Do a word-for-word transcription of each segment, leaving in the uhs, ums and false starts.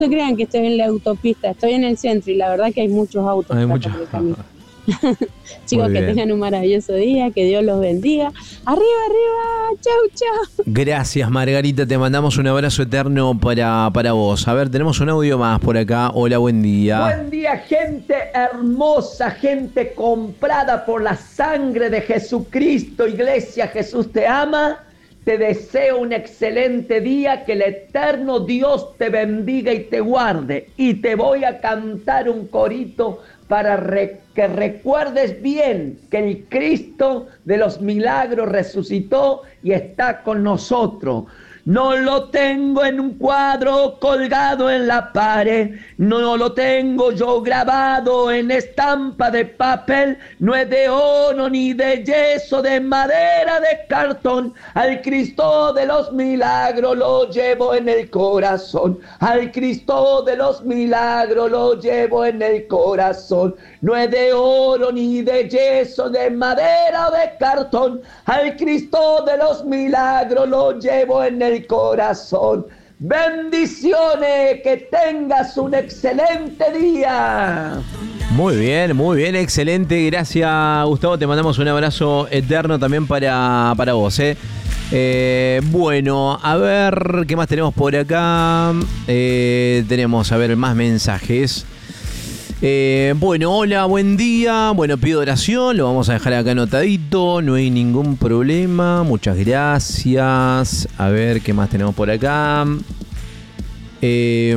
No crean que estoy en la autopista, estoy en el centro y la verdad que hay muchos autos. Hay muchos. Chicos, que tengan un maravilloso día, que Dios los bendiga. Arriba, arriba, chau, chau. Gracias, Margarita, te mandamos un abrazo eterno para, para vos. A ver, tenemos un audio más por acá. Hola, buen día. Buen día, gente hermosa, gente comprada por la sangre de Jesucristo. Iglesia, Jesús te ama. Te deseo un excelente día, que el eterno Dios te bendiga y te guarde. Y te voy a cantar un corito para re- que recuerdes bien que el Cristo de los milagros resucitó y está con nosotros. No lo tengo en un cuadro colgado en la pared, no lo tengo yo grabado en estampa de papel, no es de oro ni de yeso, de madera, de cartón. Al Cristo de los milagros lo llevo en el corazón, al Cristo de los milagros lo llevo en el corazón. No es de oro ni de yeso, de madera o de cartón, al Cristo de los milagros lo llevo en el corazón. Bendiciones, que tengas un excelente día. Muy bien, muy bien, excelente. Gracias, Gustavo. Te mandamos un abrazo eterno también para, para vos, ¿eh? Eh, bueno, a ver, ¿qué más tenemos por acá? Eh, tenemos, a ver, más mensajes. Eh, bueno, hola, buen día. Bueno, pido oración, lo vamos a dejar acá anotadito, no hay ningún problema. Muchas gracias. A ver, ¿qué más tenemos por acá? Eh,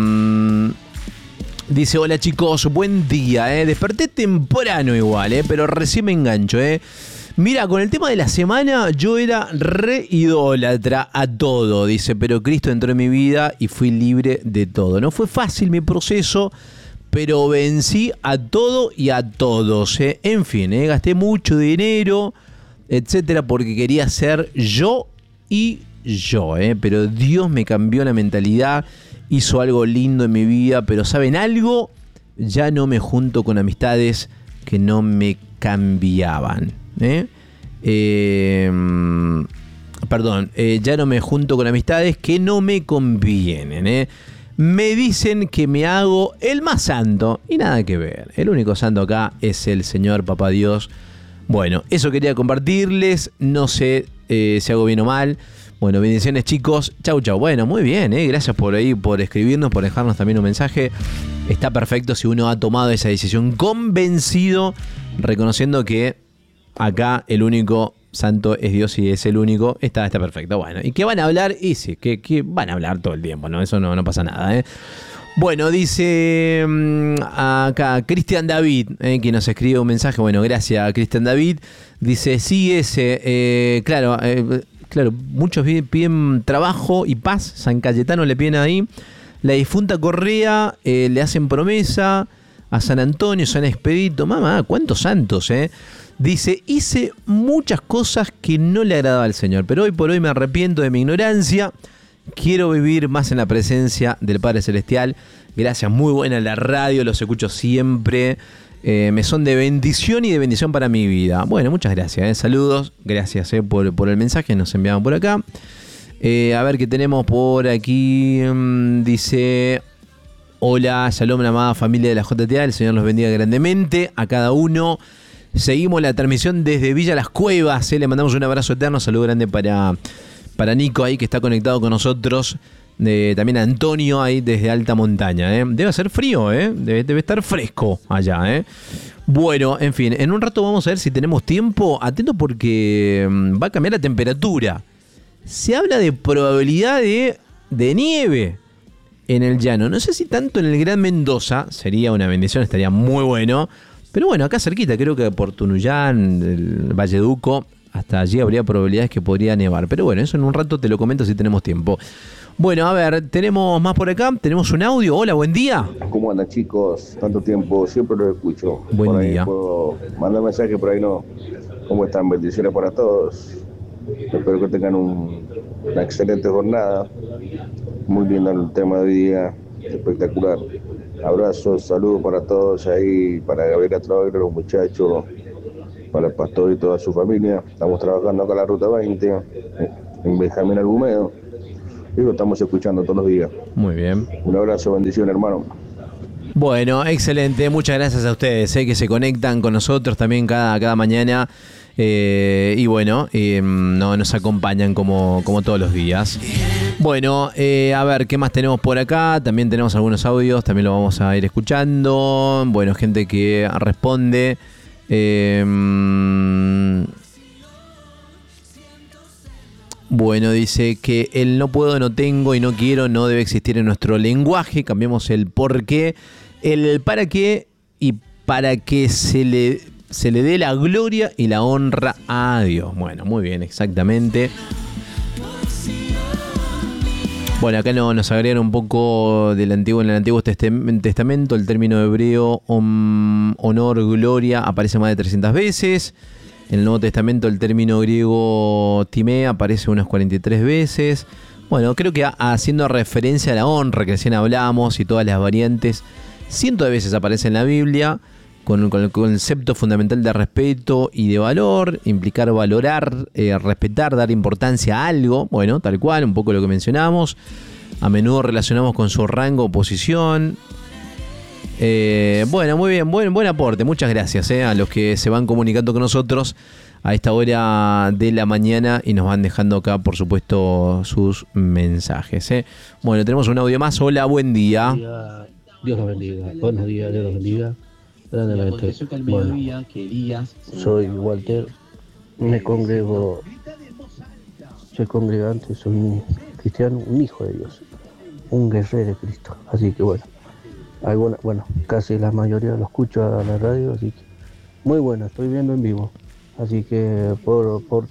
dice, hola chicos, buen día. Eh. Desperté temprano igual, eh, pero recién me engancho. Eh. Mira, con el tema de la semana, yo era re idólatra a todo, dice, pero Cristo entró en mi vida y fui libre de todo. No fue fácil mi proceso, pero vencí a todo y a todos. ¿eh? En fin, ¿eh? gasté mucho dinero, etcétera, porque quería ser yo y yo. ¿eh? Pero Dios me cambió la mentalidad, hizo algo lindo en mi vida. Pero ¿saben algo? Ya no me junto con amistades que no me cambiaban. ¿eh? Eh, perdón, eh, ya no me junto con amistades que no me convienen. ¿eh? Me dicen que me hago el más santo y nada que ver. El único santo acá es el Señor Papá Dios. Bueno, eso quería compartirles. No sé eh, si hago bien o mal. Bueno, bendiciones chicos. Chau, chau. Bueno, muy bien. Eh. Gracias por ahí, por escribirnos, por dejarnos también un mensaje. Está perfecto si uno ha tomado esa decisión convencido, reconociendo que acá el único santo es Dios y es el único, está, está perfecto. Bueno, ¿y qué van a hablar? Y sí, que, que van a hablar todo el tiempo, ¿no? Eso no, no pasa nada, ¿eh? Bueno, dice um, acá Cristian David, eh, que nos escribe un mensaje. Bueno, gracias Cristian David. Dice, sí, ese, eh, claro, eh, claro, muchos piden trabajo y paz. San Cayetano le piden ahí. La difunta Correa, eh, le hacen promesa. A San Antonio, San Expedito. Mamá, ¿cuántos santos, eh? Dice, hice muchas cosas que no le agradaba al Señor, pero hoy por hoy me arrepiento de mi ignorancia. Quiero vivir más en la presencia del Padre Celestial. Gracias, muy buena la radio, los escucho siempre. Eh, me son de bendición y de bendición para mi vida. Bueno, muchas gracias, eh. Saludos, gracias eh, por, por el mensaje, nos enviaban por acá. Eh, a ver qué tenemos por aquí. Mm, dice, hola, shalom, la amada familia de la J T A. El Señor los bendiga grandemente a cada uno. Seguimos la transmisión desde Villa Las Cuevas, ¿eh? Le mandamos un abrazo eterno, saludo grande para, para Nico ahí que está conectado con nosotros, de, también a Antonio ahí desde Alta Montaña. ¿eh? Debe hacer frío, ¿eh? debe, debe estar fresco allá. ¿eh? Bueno, en fin, en un rato vamos a ver si tenemos tiempo, atento porque va a cambiar la temperatura. Se habla de probabilidad de, de nieve en el llano, no sé si tanto en el Gran Mendoza, sería una bendición, estaría muy bueno. Pero bueno, acá cerquita, creo que por Tunuyán, el Valleduco, hasta allí habría probabilidades que podría nevar. Pero bueno, eso en un rato te lo comento si tenemos tiempo. Bueno, a ver, tenemos más por acá, tenemos un audio. Hola, buen día. ¿Cómo andan chicos? Tanto tiempo, siempre lo escucho. Buen por ahí día. Puedo mandar mensaje, por ahí no. ¿Cómo están? Bendiciones para todos. Espero que tengan un, una excelente jornada. Muy lindo el tema de hoy día, espectacular. Abrazos, saludos para todos ahí, para Gabriela Traoré, los muchachos, para el pastor y toda su familia. Estamos trabajando acá en la Ruta veinte, en Benjamín Argumedo. y lo estamos escuchando todos los días. Muy bien. Un abrazo, bendición, hermano. Bueno, excelente. Muchas gracias a ustedes eh, que se conectan con nosotros también cada, cada mañana. Eh, y bueno, eh, no, nos acompañan como, como todos los días. Bueno, eh, a ver, ¿qué más tenemos por acá? También tenemos algunos audios, también lo vamos a ir escuchando. Bueno, gente que responde. Eh, bueno, dice que el no puedo, no tengo y no quiero no debe existir en nuestro lenguaje. Cambiemos el por qué, el para qué y para que se le, se le dé la gloria y la honra a Dios. Bueno, muy bien, exactamente. Bueno, acá no, nos agregan un poco del antiguo, en el Antiguo Testamento, el término hebreo om, honor, gloria, aparece más de trescientas veces. En el Nuevo Testamento el término griego timé aparece unas cuarenta y tres veces. Bueno, creo que haciendo referencia a la honra que recién hablábamos y todas las variantes, cientos de veces aparece en la Biblia, con, con el concepto fundamental de respeto y de valor, implicar valorar, eh, respetar, dar importancia a algo, bueno, tal cual, un poco lo que mencionamos. A menudo relacionamos con su rango o posición. Eh, bueno, muy bien, buen, buen aporte, muchas gracias eh, a los que se van comunicando con nosotros a esta hora de la mañana y nos van dejando acá, por supuesto, sus mensajes. Eh. Bueno, tenemos un audio más. Hola, buen día. Dios los bendiga. Buenos días, Dios los bendiga. Grandemente. Bueno, soy Walter, me congrego, soy congregante, soy un cristiano, un hijo de Dios, un guerrero de Cristo. Así que bueno, alguna, bueno, casi la mayoría lo escucho a la radio, así que muy bueno, estoy viendo en vivo. Así que por, por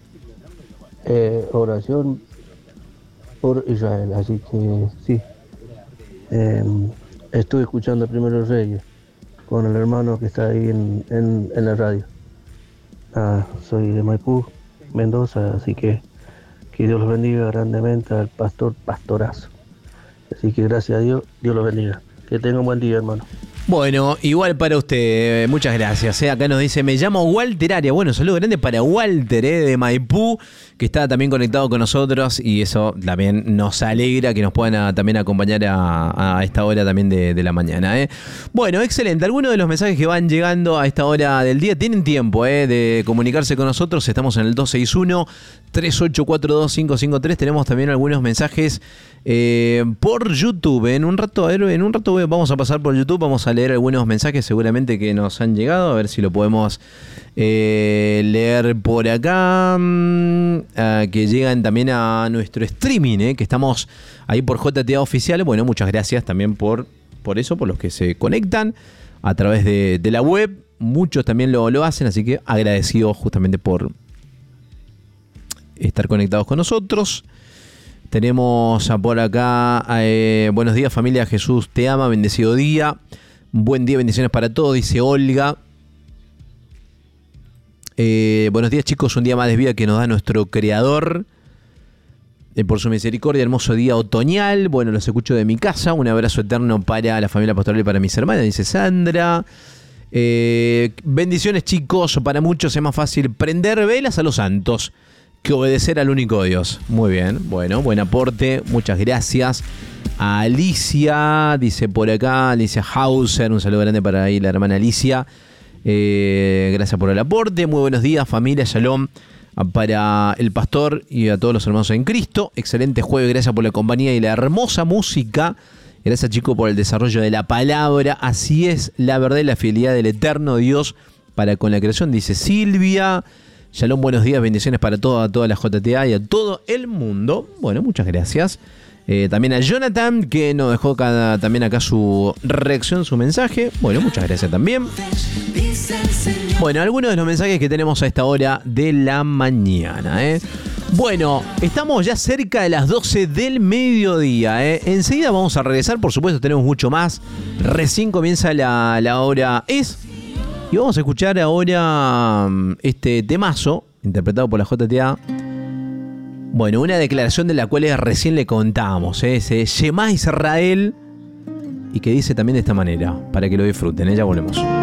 eh, oración por Israel, así que sí. Eh, estuve escuchando Primero Reyes con el hermano que está ahí en, en, en la radio. Ah, soy de Maipú, Mendoza, así que que Dios los bendiga grandemente al pastor Pastorazo. Así que gracias a Dios, Dios los bendiga. Que tenga un buen día, hermano. Bueno, igual para usted, muchas gracias. ¿eh? Acá nos dice, me llamo Walter Aria. Bueno, saludo grande para Walter ¿eh? de Maipú, que está también conectado con nosotros y eso también nos alegra que nos puedan a, también acompañar a, a esta hora también de, de la mañana. ¿eh? Bueno, excelente. Algunos de los mensajes que van llegando a esta hora del día tienen tiempo ¿eh? de comunicarse con nosotros. Estamos en el dos seis uno, tres ocho cuatro dos, cinco cinco tres. Tenemos también algunos mensajes eh, por YouTube. En un rato, a ver, en un rato vamos a pasar por YouTube, vamos a leer algunos mensajes seguramente que nos han llegado, a ver si lo podemos eh, leer por acá, uh, que llegan también a nuestro streaming, eh, que estamos ahí por J T A Oficial. Bueno, muchas gracias también por, por eso, por los que se conectan a través de, de la web. Muchos también lo, lo hacen, así que agradecido justamente por estar conectados con nosotros. Tenemos por acá, eh, buenos días familia, Jesús te ama, bendecido día. Buen día, bendiciones para todos, dice Olga. Eh, buenos días chicos, un día más de vida que nos da nuestro Creador. Eh, por su misericordia, hermoso día otoñal. Bueno, los escucho de mi casa. Un abrazo eterno para la familia pastoral y para mis hermanas, dice Sandra. Eh, bendiciones chicos, para muchos es más fácil prender velas a los santos que obedecer al único Dios. Muy bien, bueno, buen aporte, muchas gracias. A Alicia, dice por acá, Alicia Hauser, un saludo grande para ahí la hermana Alicia. Eh, gracias por el aporte, muy buenos días familia, shalom para el pastor y a todos los hermanos en Cristo. Excelente jueves, gracias por la compañía y la hermosa música. Gracias chicos por el desarrollo de la palabra. Así es la verdad y la fidelidad del eterno Dios para con la creación, dice Silvia. Shalom, buenos días, bendiciones para toda, toda la J T A y a todo el mundo. Bueno, muchas gracias. Eh, también a Jonathan, que nos dejó cada, también acá su reacción, su mensaje. Bueno, muchas gracias también. Bueno, algunos de los mensajes que tenemos a esta hora de la mañana. ¿eh? Bueno, estamos ya cerca de las doce del mediodía. ¿eh? Enseguida vamos a regresar, por supuesto tenemos mucho más. Recién comienza la, la hora es... Y vamos a escuchar ahora este temazo, interpretado por la J T A. Bueno, una declaración de la cual recién le contábamos, ¿eh? Ese Shema Israel, y que dice también de esta manera, para que lo disfruten, ¿eh? Ya volvemos.